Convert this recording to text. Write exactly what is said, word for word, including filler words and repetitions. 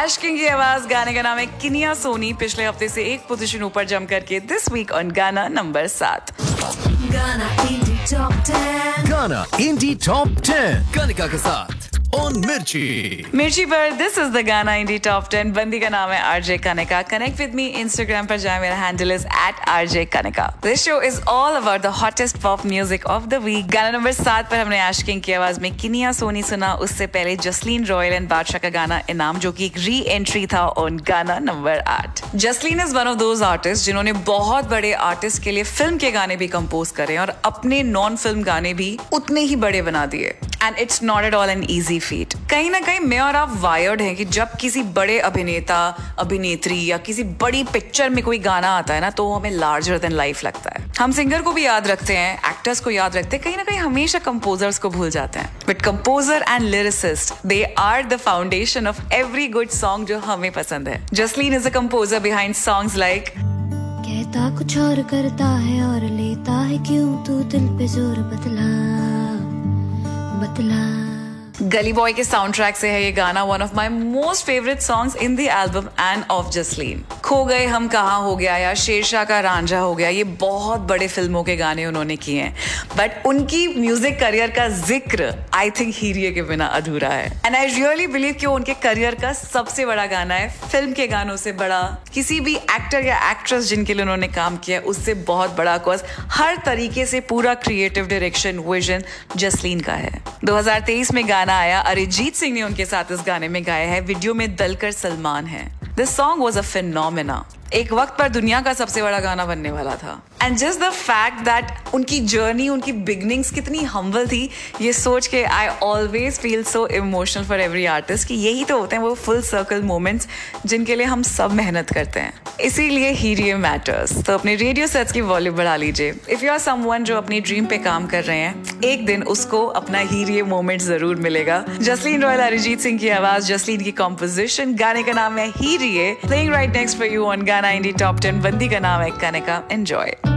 आशिकीन की आवाज, गाने का नाम है किनिया सोनी। पिछले हफ्ते से एक पोजीशन ऊपर जम करके दिस वीक ऑन गाना नंबर सात। गाना इंडी टॉप टेन। गाना इंडी टॉप टेन कनिका के साथ ऑन मिर्ची मिर्ची पर दिस इज द गाना इंडी टॉप टेन। बंदी का नाम है RJ Kanika. Connect with me Instagram पर जाए, मेरा handle is eight RJ Kanika. This show is all about the hottest pop music of the week. गाना नंबर सात पर हमने आशिकीन की आवाज में किनिया सोनी सुना। उससे पहले जसलीन रॉयल एंड बादशाह का गाना इनाम, जो कि एक री एंट्री था ऑन गाना नंबर आठ। Jasleen is one of those artist जिन्होंने बहुत बड़े आर्टिस्ट के लिए फिल्म के गाने भी कंपोज करे और अपने नॉन फिल्म गाने भी उतने ही बड़े बना दिए। And it's not at all an easy feet. कहीं ना कहीं मैं और आप वायर्ड हैं कि जब किसी बड़े अभिनेता अभिनेत्री या किसी बड़ी पिक्चर में कोई गाना आता है ना, तो हमें लार्जर देन लाइफ लगता है। हम सिंगर को भी याद रखते हैं, एक्टर्स को याद रखते हैं, कहीं ना कहीं हमेशा कंपोजर्स को भूल जाते हैं। But composer and lyricist, they are the foundation of every good song जो हमें पसंद है। Jasleen is a composer behind songs like कहता कुछ और करता है और लेता है क्यों तू दिल पे जोर, बतला बतला। गली बॉय के साउंड ट्रैक से है ये गाना, one of my most favourite songs in the album end of Jasleen. खो गए हम कहाँ हो गया या शेरशाह का रांझा हो गया, ये बहुत बड़े फिल्मों के गाने उन्होंने किए हैं। बट उनकी म्यूजिक करियर का जिक्र आई थिंक हीरिये के बिना अधूरा है। एंड आई रियली बिलीव कि उनके करियर का सबसे बड़ा गाना है। फिल्म के गानों से बड़ा, किसी भी एक्टर या एक्ट्रेस जिनके लिए उन्होंने काम किया उससे बहुत बड़ा, कोर्स हर तरीके से पूरा क्रिएटिव डायरेक्शन विजन जसलीन का है। दो हज़ार तेईस में गाना आया, अरिजीत सिंह ने उनके साथ इस गाने में गाया है। वीडियो में दलकर सलमान है। This song was a phenomena. एक वक्त पर दुनिया का सबसे बड़ा गाना बनने वाला था। And just the fact that उनकी जर्नी, उनकी बिगनिंग्स कितनी हम्बल थी, ये सोच के I always feel so emotional for every artist कि यही तो होते हैं वो फुल सर्कल मोमेंट्स जिनके लिए हम सब मेहनत करते हैं। इसीलिए हीरिये मैटर्स। तो अपने रेडियो सेट्स की वॉल्यूम बढ़ा लीजिए। इफ यू आर समवन जो अपनी ड्रीम पे काम कर रहे हैं, एक दिन उसको अपना हीरिये मोमेंट जरूर मिलेगा। जसलीन रॉयल, अरिजीत सिंह की आवाज, जसलीन की कॉम्पोजिशन, गाने का नाम है हीरिये। Playing right next for you on गाना इंडी टॉप टेन। बंदी का नाम है कनिका। एंजॉय।